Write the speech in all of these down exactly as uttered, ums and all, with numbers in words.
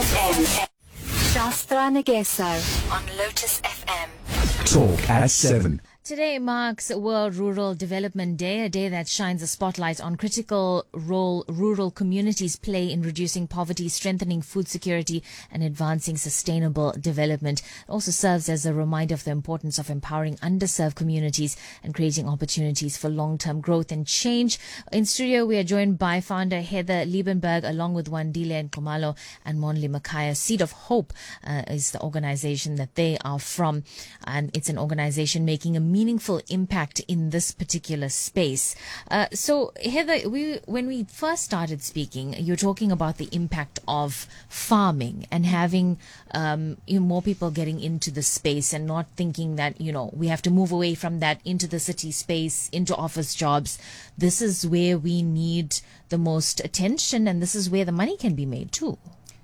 F M. Shastra Nageso on Lotus F M. Talk at seven. Today marks World Rural Development Day, a day that shines a spotlight on critical role rural communities play in reducing poverty, strengthening food security, and advancing sustainable development. It also serves as a reminder of the importance of empowering underserved communities and creating opportunities for long-term growth and change. In studio, we are joined by founder Heather Liebenberg, along with Wandile Nkomalo and Monli Makaya. Seed of Hope uh, is the organization that they are from, and it's an organization making a meaningful impact in this particular space. Uh, so, Heather, we, when we first started speaking, you were talking about the impact of farming and having um, you know, more people getting into the space and not thinking that, you know, we have to move away from that into the city space, into office jobs. This is where we need the most attention, and this is where the money can be made too.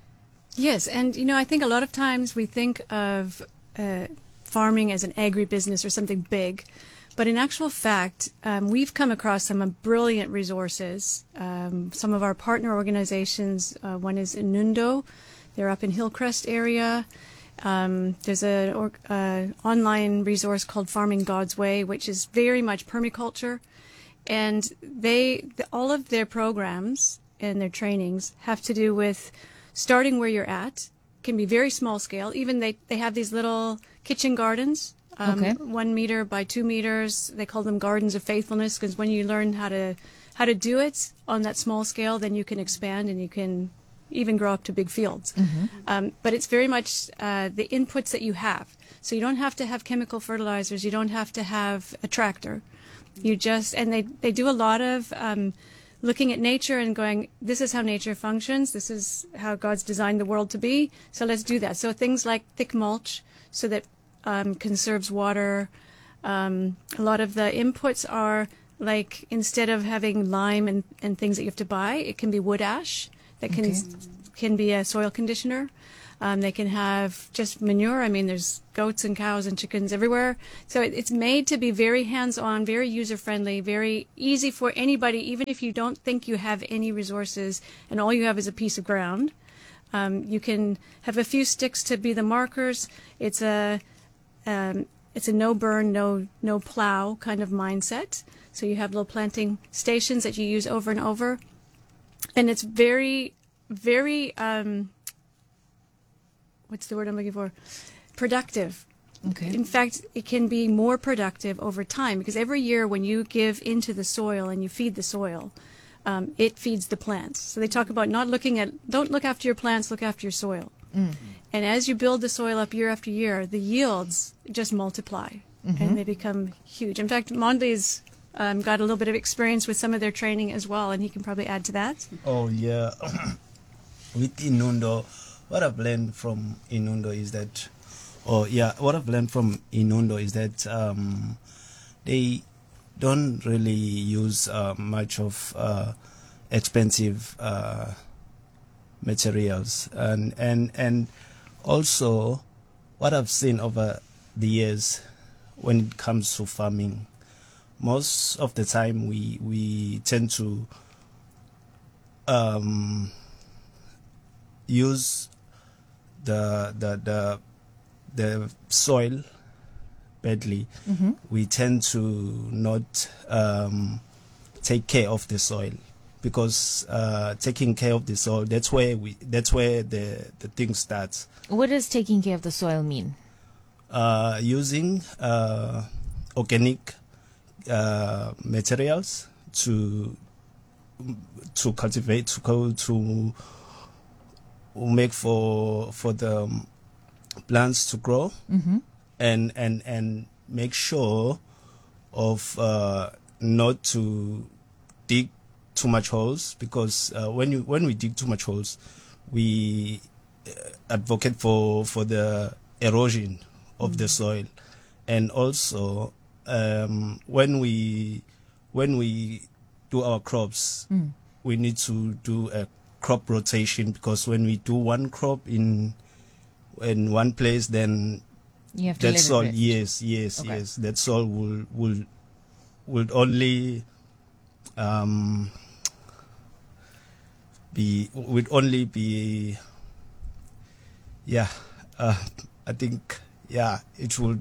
Yes, and, you know, I think a lot of times we think of uh, farming as an agribusiness or something big. But in actual fact, um, we've come across some brilliant resources. Um, some of our partner organizations, uh, one is Inundo. They're up in Hillcrest area. Um, there's an or, uh, online resource called Farming God's Way, which is very much permaculture. And they, the, all of their programs and their trainings have to do with starting where you're at. Can be very small scale. Even they, they have these little kitchen gardens, um, okay. one meter by two meters. They call them gardens of faithfulness, because when you learn how to how to do it on that small scale, then you can expand and you can even grow up to big fields. Mm-hmm. Um, but it's very much uh, the inputs that you have. So you don't have to have chemical fertilizers. You don't have to have a tractor. You just and they they do a lot of um, looking at nature and going, this is how nature functions. This is how God's designed the world to be. So let's do that. So things like thick mulch, so that um, conserves water. Um, a lot of the inputs are like, instead of having lime and, and things that you have to buy, it can be wood ash that can Okay. can be a soil conditioner. Um, they can have just manure. I mean, there's goats and cows and chickens everywhere. So it, it's made to be very hands-on, very user-friendly, very easy for anybody, even if you don't think you have any resources and all you have is a piece of ground. Um, you can have a few sticks to be the markers. It's a um, it's a no burn, no no plow kind of mindset. So you have little planting stations that you use over and over, and it's very very um, what's the word I'm looking for? Productive. Okay. In fact, it can be more productive over time, because every year when you give into the soil and you feed the soil, um, it feeds the plants. So they talk about not looking at, don't look after your plants, look after your soil. Mm. And as you build the soil up year after year, the yields just multiply, Mm-hmm. and they become huge. In fact, Mondli's um, got a little bit of experience with some of their training as well, and he can probably add to that. Oh, yeah. With Inundo, what I've learned from Inundo is that, oh, yeah, what I've learned from Inundo is that um, they don't really use uh, much of uh, expensive uh, materials. And, and, and also, what I've seen over the years when it comes to farming, most of the time we, we tend to um, use the the the the soil badly. Mm-hmm. We tend to not um, take care of the soil, because uh, taking care of the soil, that's where we that's where the the thing starts. What does taking care of the soil mean? Uh, using uh, organic uh, materials to to cultivate to go to make for for the plants to grow, Mm-hmm. and and and make sure of uh, not to dig too much holes, because uh, when you when we dig too much holes, we uh, advocate for for the erosion of mm-hmm. the soil, and also um, when we when we do our crops, Mm. we need to do a crop rotation, because when we do one crop in in one place, then You have to that let it soil, rest. yes, yes, Okay. yes, that soil will will will only um be would only be yeah, uh, I think yeah, it will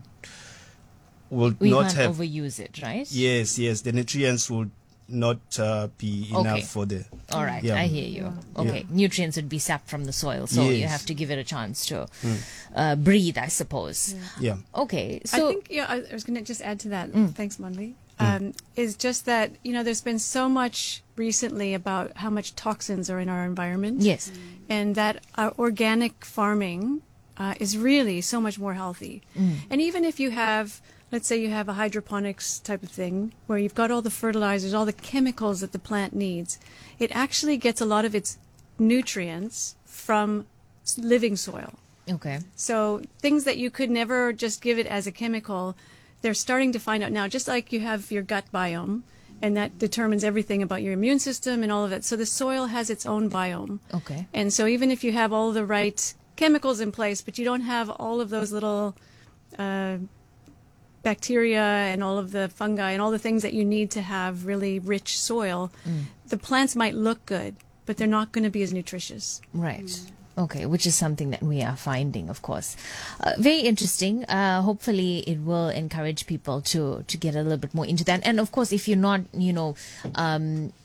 will We not can't have. overuse it, right? Yes, yes, the nutrients would not uh, be enough Okay. for the. All right, Yeah. I hear you. Okay, nutrients would be sapped from the soil, so you Yes. have to give it a chance to uh, breathe, I suppose. Yeah. Okay, so I think, yeah, I, I was going to just add to that. Thanks, Monli. Um, is just that, you know, there's been so much recently about how much toxins are in our environment. yes, And that our organic farming uh, is really so much more healthy. And even if you have, let's say you have a hydroponics type of thing where you've got all the fertilizers, all the chemicals that the plant needs, it actually gets a lot of its nutrients from s- living soil. okay, So things that you could never just give it as a chemical, they're starting to find out now, just like you have your gut biome, and that determines everything about your immune system and all of that. So the soil has its own biome. okay. And so even if you have all the right chemicals in place, but you don't have all of those little uh, bacteria and all of the fungi and all the things that you need to have really rich soil, the plants might look good, but they're not going to be as nutritious. Right. Okay, which is something that we are finding, of course. Uh, very interesting. Uh, hopefully, it will encourage people to to get a little bit more into that. And of course, if you're not, you know, um,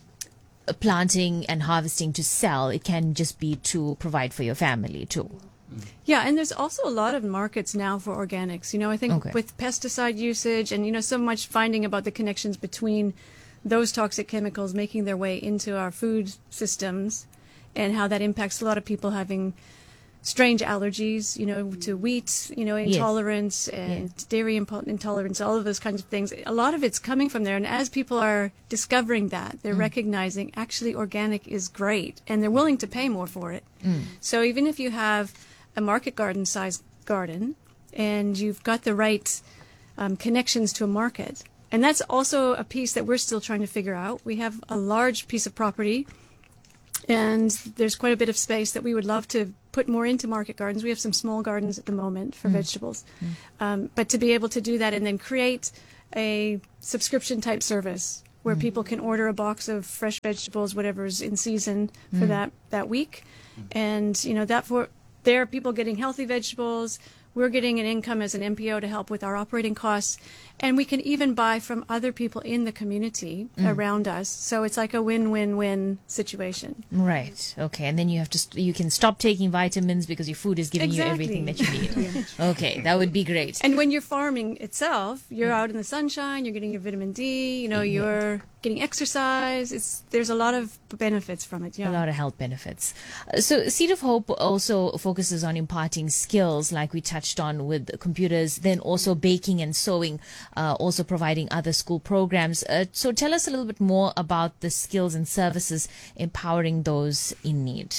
planting and harvesting to sell, it can just be to provide for your family too. Yeah, and there's also a lot of markets now for organics. You know, I think Okay. with pesticide usage and, you know, so much finding about the connections between those toxic chemicals making their way into our food systems and how that impacts a lot of people having strange allergies, you know, to wheat, you know, Yes. intolerance and dairy impo- intolerance, all of those kinds of things. A lot of it's coming from there. And as people are discovering that, they're recognizing actually organic is great and they're willing to pay more for it. So even if you have a market garden size garden and you've got the right um, connections to a market, and that's also a piece that we're still trying to figure out. We have a large piece of property and there's quite a bit of space that we would love to put more into market gardens. We have some small gardens at the moment for vegetables. Um, but to be able to do that and then create a subscription type service where people can order a box of fresh vegetables, whatever's in season for that, that week. And, you know, that for there are people getting healthy vegetables. We're getting an income as an M P O to help with our operating costs. And we can even buy from other people in the community around us. So it's like a win-win-win situation. Right. Okay. And then you have to st- you can stop taking vitamins because your food is giving Exactly. you everything that you need. Okay, that would be great. And when you're farming itself, you're out in the sunshine, you're getting your vitamin D, you know, you're getting exercise. It's there's a lot of benefits from it. Yeah. A lot of health benefits. Uh, So Seed of Hope also focuses on imparting skills like we touched on with computers, then also baking and sewing, uh, also providing other school programs. Uh, so tell us a little bit more about the skills and services empowering those in need.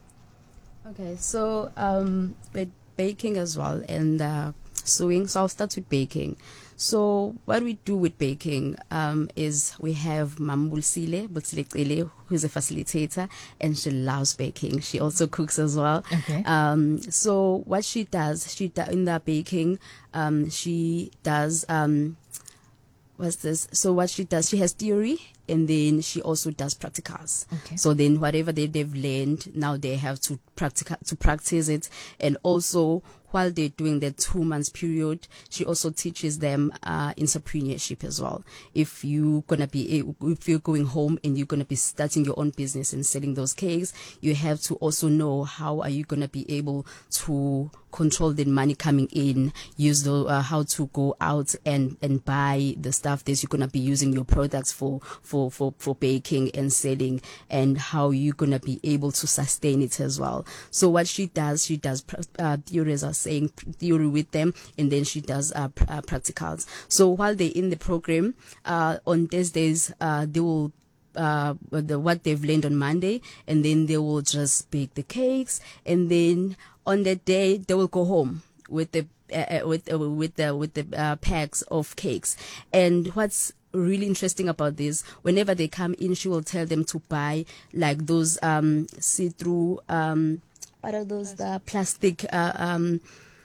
Okay, so um, with baking as well and uh, sewing, so I'll start with baking. So what we do with baking um, is we have Mam Bulsile, Bulsile Cele, who's a facilitator, and she loves baking. She also cooks as well. Okay. Um, so what she does, she do, in the baking, um, she does um, what's this? So what she does, she has theory, and then she also does practicals. Okay. So then whatever they, they've learned, now they have to practical to practice it, and also while they're doing the two months period, she also teaches them uh, entrepreneurship as well. If you're gonna be, a- if you're going home and you're gonna be starting your own business and selling those cakes, you have to also know how are you gonna be able to control the money coming in, use the uh, how to go out and and buy the stuff that you're gonna be using your products for for for for baking and selling, and how you're gonna be able to sustain it as well. So what she does, she does pr- uh, theory, as I was saying, theory with them, and then she does uh, pr- uh, practicals. So while they're in the program, uh, on Thursdays, uh, they will uh the, what they've learned on Monday, and then they will just bake the cakes, and then on that day they will go home with the uh, uh, with uh, with the with the uh, packs of cakes. And what's really interesting about this, whenever they come in, she will tell them to buy like those um see-through um what are those the plastic uh, um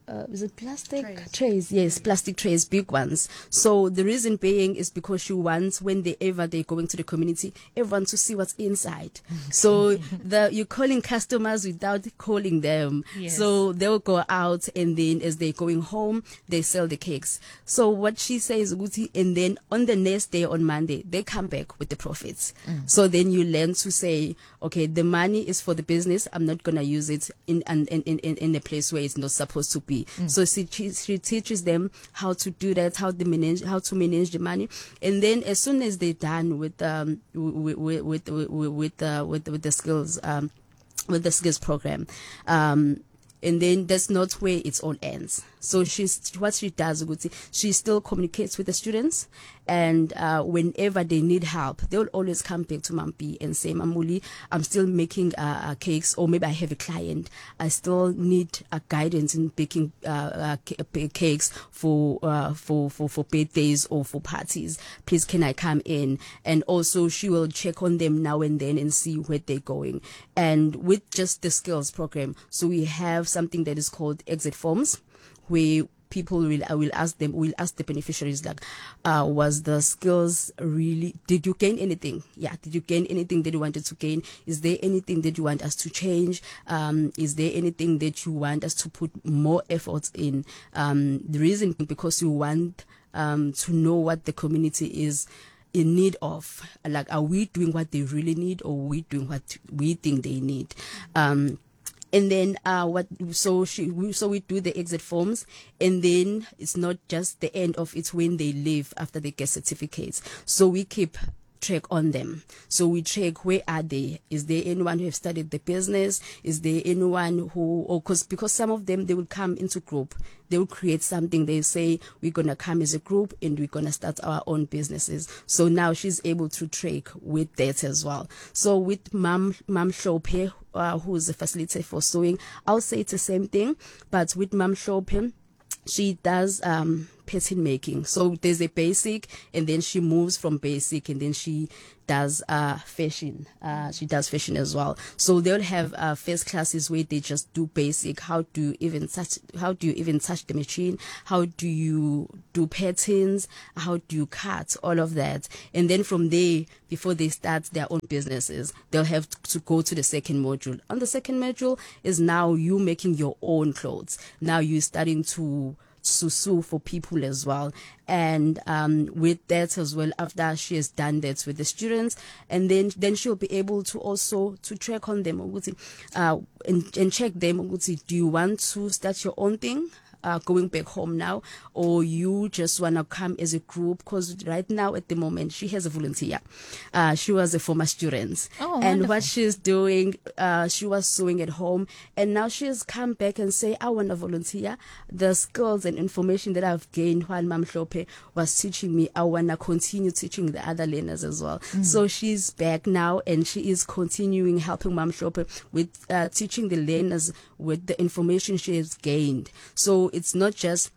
uh, is it plastic Trays. trays? Yes, plastic trays, big ones. So the reason being is because she wants when they ever they go into the community, everyone to see what's inside. So the you're calling customers without calling them. Yes. So they'll go out, and then as they're going home, they sell the cakes. So what she says, Guti, and then on the next day on Monday, they come back with the profits. Mm. So then you learn to say, okay, the money is for the business. I'm not gonna use it in in in in, in a place where it's not supposed to be. Mm. So she, she she teaches them how to do that, how to manage how to manage the money, and then as soon as they're done with um with with with with with, uh, with, with the skills um with the skills program, um. And then that's not where it all ends. So she's what she does, she still communicates with the students, and uh, whenever they need help, they'll always come back to Mampi and say, Mamuli, I'm still making uh, uh, cakes, or maybe I have a client, I still need uh, guidance in baking uh, uh, cakes for, uh, for for for birthdays or for parties. Please, can I come in? And also, she will check on them now and then and see where they're going. And with just the skills program, so we have something that is called exit forms, where people will I will ask them will ask the beneficiaries, like, uh, was the skills really, did you gain anything? Yeah, did you gain anything that you wanted to gain? Is there anything that you want us to change? Um, is there anything that you want us to put more efforts in? Um, the reason because you want um to know what the community is in need of. Like, are we doing what they really need, or are we doing what we think they need? Um, And then uh, what? So she, we, so we do the exit forms, and then it's not just the end of it when they leave after they get certificates. So we keep track on them. So we check, where are they? Is there anyone who have started the business? Is there anyone who, or cause, because some of them, they will come into group. They will create something. They say, we're going to come as a group and we're going to start our own businesses. So now she's able to track with that as well. So with Mam, Mam Shope, uh, who is a facilitator for sewing, I'll say it's the same thing, but with Mam Shope, she does um, pattern making. So there's a basic, and then she moves from basic, and then she does uh, fashion. Uh, she does fashion as well. So they'll have uh, first classes where they just do basic. How do you even touch? How do you even touch the machine? How do you do patterns? How do you cut? All of that. And then from there, before they start their own businesses, they'll have to go to the second module. On the second module is now you making your own clothes. Now you're starting to to sew for people as well. And um, with that as well, after she has done that with the students, and then then she'll be able to also to track on them, uh, and, and check them. Do you want to start your own thing? Uh, going back home now, or you just want to come as a group? Because right now at the moment she has a volunteer. Uh, she was a former student, Oh, and wonderful. what she's doing, uh, she was sewing at home, and now she has come back and say, I want to volunteer. The skills and information that I've gained while Mam Shope was teaching me, I want to continue teaching the other learners as well. Mm. So she's back now, and she is continuing helping Mam Shope with uh, teaching the learners with the information she has gained. So it's not just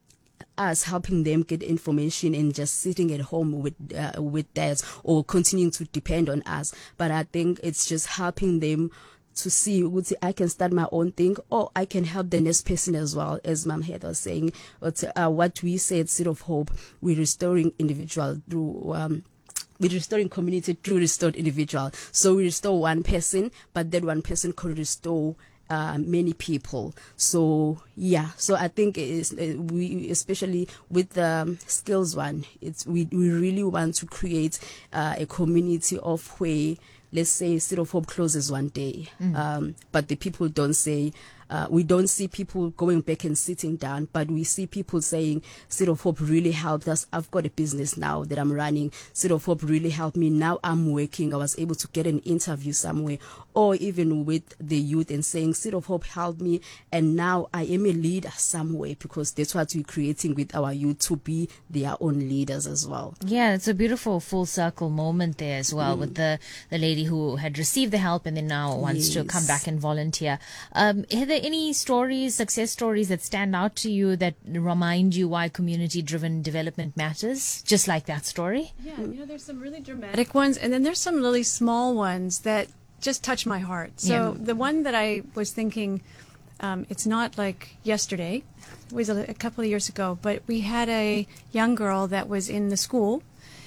us helping them get information and just sitting at home with uh, with that, or continuing to depend on us, but I think it's just helping them to see, would say, I can start my own thing, or I can help the next person as well. As Mam Heather was saying, but uh, what we say at Seed of Hope, we're restoring individual through um, we're restoring community through restored individual. So we restore one person, but that one person could restore Uh, many people. So yeah, so I think it's, uh, we, especially with the um, skills one, it's we, we really want to create uh, a community of where, let's say, Seed of Hope closes one day, mm. um, but the people don't say, uh, we don't see people going back and sitting down, but we see people saying, Seed of Hope really helped us. I've got a business now that I'm running. Seed of Hope really helped me. Now I'm working. I was able to get an interview somewhere, or even with the youth and saying, Seed of Hope helped me, and now I am a leader somewhere, because that's what we're creating with our youth, to be their own leaders as well. Yeah, it's a beautiful full circle moment there as well, mm. with the, the lady who had received the help and then now wants Yes. to come back and volunteer. Um, are there any stories, success stories that stand out to you that remind you why community-driven development matters? Just like that story? Yeah, you know, there's some really dramatic ones, and then there's some really small ones that just touch my heart. So Yeah. the one that I was thinking um, it's not like yesterday. It was a, a couple of years ago, but we had a young girl that was in the school,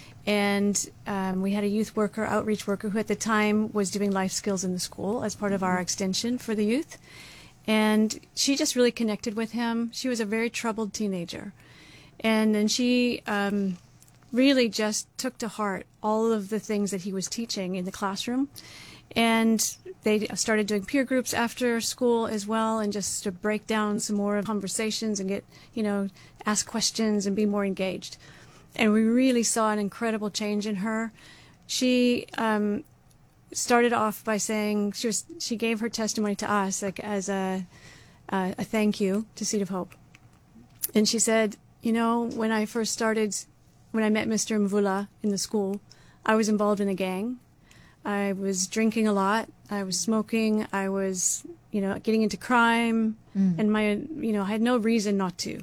and um, we had a youth worker, outreach worker, who at the time was doing life skills in the school as part of our extension for the youth. And she just really connected with him. She was a very troubled teenager. And then she um, really just took to heart all of the things that he was teaching in the classroom. And they started doing peer groups after school as well, and just to break down some more conversations and get, you know, ask questions and be more engaged. And we really saw an incredible change in her. She um, started off by saying she was she gave her testimony to us like as a uh, a thank you to Seed of Hope. And she said, you know, when I first started, when I met Mister Mvula in the school, I was involved in a gang. I was drinking a lot. I was smoking. I was, you know, getting into crime, mm. and my, you know, I had no reason not to.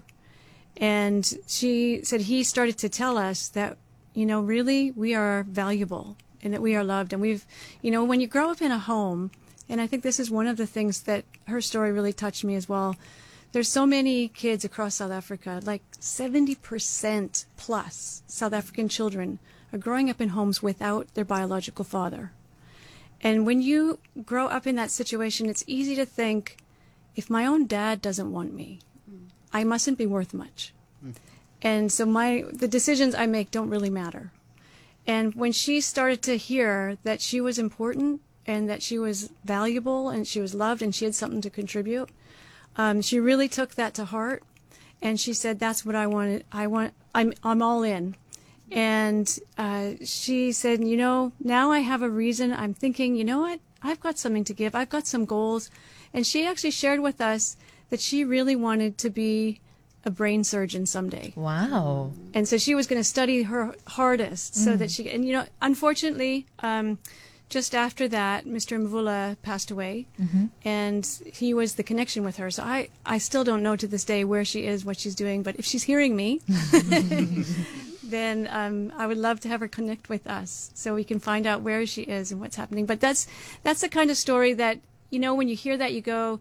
And she said he started to tell us that, you know, really we are valuable and that we are loved. And we've, you know, when you grow up in a home, and I think this is one of the things that her story really touched me as well. There's so many kids across South Africa, like seventy percent plus South African children are growing up in homes without their biological father. And when you grow up in that situation, it's easy to think, if my own dad doesn't want me, I mustn't be worth much. Mm. And so my the decisions I make don't really matter. And when she started to hear that she was important and that she was valuable and she was loved and she had something to contribute, um, she really took that to heart. And she said, that's what I wanted. I want, I'm, I'm all in. And uh, she said, you know, now I have a reason. I'm thinking, you know what? I've got something to give. I've got some goals. And she actually shared with us that she really wanted to be a brain surgeon someday. Wow. And so she was going to study her hardest so mm. that she, and you know, unfortunately, um, just after that, Mister Mvula passed away, mm-hmm. and he was the connection with her. So I, I still don't know to this day where she is, what she's doing, but if she's hearing me, then um, I would love to have her connect with us so we can find out where she is and what's happening. But that's that's the kind of story that, you know, when you hear that, you go,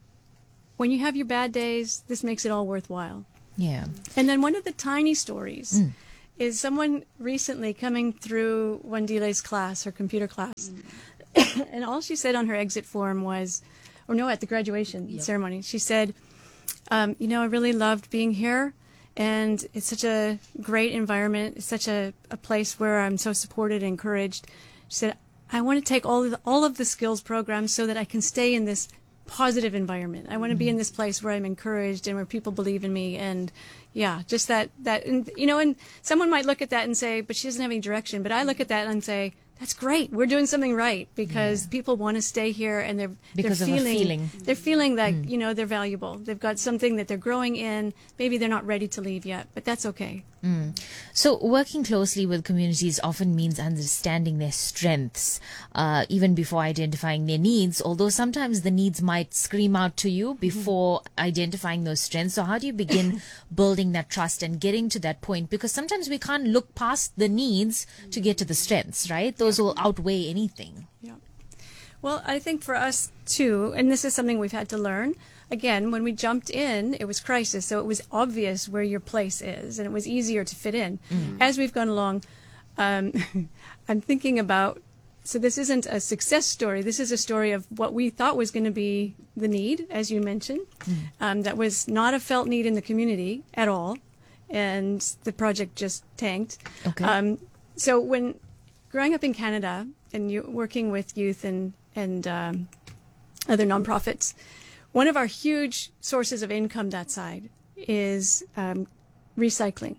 when you have your bad days, this makes it all worthwhile. Yeah. And then one of the tiny stories mm. is someone recently coming through Wandile's class, her computer class, mm. and all she said on her exit form was, or no, at the graduation yep. ceremony, she said, um, you know, I really loved being here. And it's such a great environment. It's such a, a place where I'm so supported and encouraged. She said, I want to take all of the, all of the skills programs so that I can stay in this positive environment. I want to mm-hmm. be in this place where I'm encouraged and where people believe in me. And yeah, just that, that, and, you know, and someone might look at that and say, but she doesn't have any direction. But I look at that and say, that's great. We're doing something right because yeah. people want to stay here and they're because they're of feeling, a feeling they're feeling that mm. you know they're valuable. They've got something that they're growing in. Maybe they're not ready to leave yet, but that's okay. Mm. So working closely with communities often means understanding their strengths, uh, even before identifying their needs. Although sometimes the needs might scream out to you before mm-hmm. identifying those strengths. So how do you begin building that trust and getting to that point? Because sometimes we can't look past the needs to get to the strengths, right? Those will outweigh anything. Yeah. Well, I think for us too, and this is something we've had to learn. Again, when we jumped in, it was crisis, so it was obvious where your place is, and it was easier to fit in. Mm. As we've gone along, um, I'm thinking about, so this isn't a success story. This is a story of what we thought was going to be the need, as you mentioned. Mm. Um, that was not a felt need in the community at all, and the project just tanked. Okay. Um, so when growing up in Canada and you working with youth and and um, other nonprofits, one of our huge sources of income that side is um, recycling.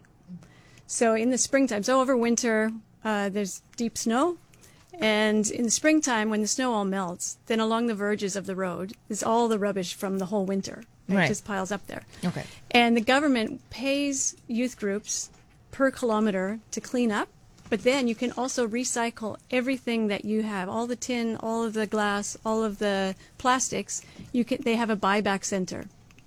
So in the springtime, so over winter, uh, there's deep snow. And in the springtime, when the snow all melts, then along the verges of the road is all the rubbish from the whole winter. It right. just piles up there. Okay. And the government pays youth groups per kilometer to clean up. But then you can also recycle everything that you have, all the tin, all of the glass, all of the plastics. You can. They have a buyback center,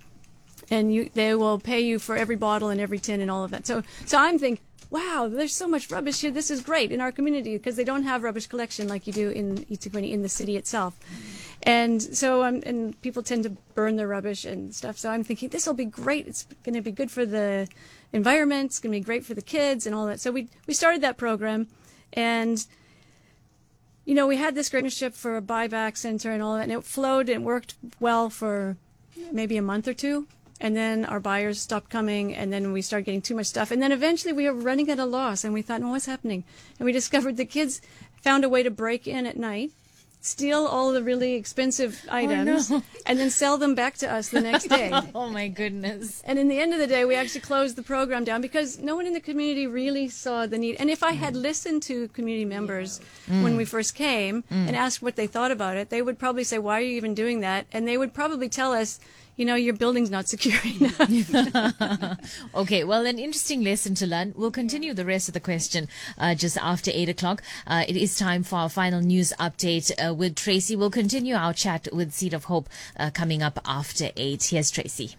and you they will pay you for every bottle and every tin and all of that. So, so I'm thinking, wow, there's so much rubbish here. This is great in our community because they don't have rubbish collection like you do in eThekwini, in the city itself. And so, um, and people tend to burn their rubbish and stuff. So I'm thinking this will be great. It's going to be good for the environment. It's going to be great for the kids and all that. So we we started that program, and you know we had this great partnership for a buyback center and all that, and it flowed and worked well for maybe a month or two. And then our buyers stopped coming, and then we started getting too much stuff. And then eventually we were running at a loss, and we thought, no, what's happening? And we discovered the kids found a way to break in at night, steal all the really expensive items, no. and then sell them back to us the next day. Oh my goodness. And in the end of the day, we actually closed the program down because no one in the community really saw the need. And if I had listened to community members Mm. when we first came and asked what they thought about it, they would probably say, why are you even doing that? And they would probably tell us, you know, your building's not secure enough. Okay, well, an interesting lesson to learn. We'll continue the rest of the question uh, just after eight o'clock. Uh, it is time for our final news update uh, with Tracy. We'll continue our chat with Seed of Hope uh, coming up after eight. Here's Tracy.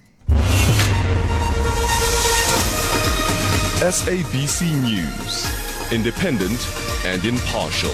S A B C News, independent and impartial.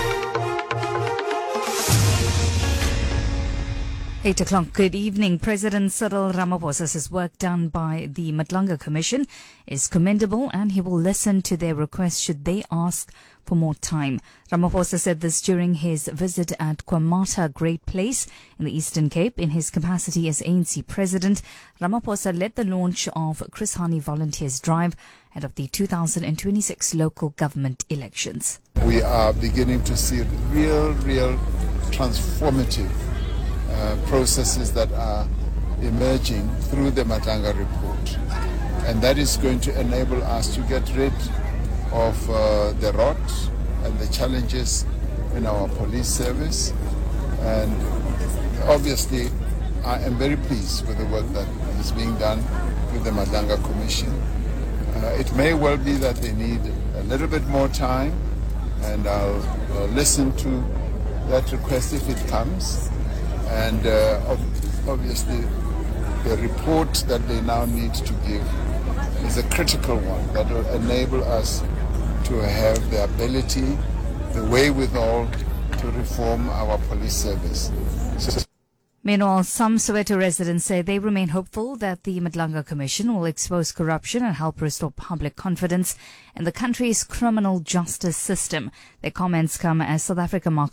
Eight o'clock. Good evening. President Cyril Ramaphosa says work done by the Madlanga Commission is commendable and he will listen to their requests should they ask for more time. Ramaphosa said this during his visit at Kwamata Great Place in the Eastern Cape. In his capacity as A N C president, Ramaphosa led the launch of Chris Hani Volunteers Drive ahead of the two thousand twenty-six local government elections. We are beginning to see real, real transformative Uh, processes that are emerging through the Madlanga report, and that is going to enable us to get rid of uh, the rot and the challenges in our police service. And obviously I am very pleased with the work that is being done with the Madlanga Commission. Uh, it may well be that they need a little bit more time, and I'll uh, listen to that request if it comes. And uh, obviously, the report that they now need to give is a critical one that will enable us to have the ability, the wherewithal to reform our police service. So Meanwhile, some Soweto residents say they remain hopeful that the Madlanga Commission will expose corruption and help restore public confidence in the country's criminal justice system. Their comments come as South Africa marks